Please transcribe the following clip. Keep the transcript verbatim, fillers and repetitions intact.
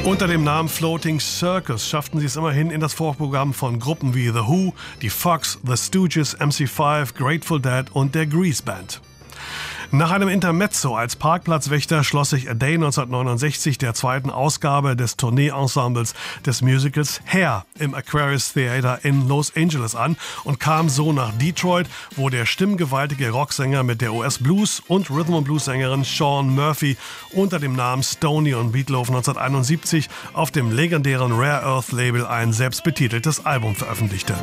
Unter dem Namen Floating Circus schafften sie es immerhin in das Vorprogramm von Gruppen wie The Who, die Fox, The Stooges, M C fünf, Grateful Dead und der Grease Band. Nach einem Intermezzo als Parkplatzwächter schloss sich A Day neunzehnhundertneunundsechzig der zweiten Ausgabe des Tournee-Ensembles des Musicals Hair im Aquarius Theater in Los Angeles an und kam so nach Detroit, wo der stimmgewaltige Rocksänger mit der U S-Blues- und Rhythm-and-Blues-Sängerin Sean Murphy unter dem Namen Stoney und Meatloaf neunzehnhunderteinundsiebzig auf dem legendären Rare Earth Label ein selbstbetiteltes Album veröffentlichte.